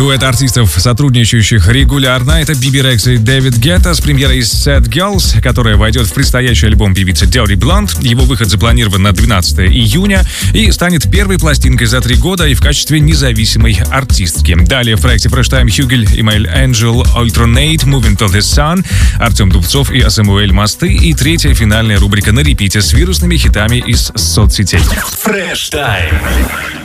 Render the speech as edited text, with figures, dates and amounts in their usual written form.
дуэт артистов, сотрудничающих регулярно. Это Биби Рекс и Дэвид Гетта с премьерой Sad Girls, которая войдет в предстоящий альбом певицы Dirty Blonde. Его выход запланирован на 12 июня и станет первой пластинкой за 3 года и в качестве независимой артистки. Далее в проекте Fresh Time Хюгель и Mail Angel Alternate, Moving to the Sun, Артем Дубцов и Самуэль Масты. И третья финальная рубрика на репите с вирусными хитами из соцсетей. Fresh Time.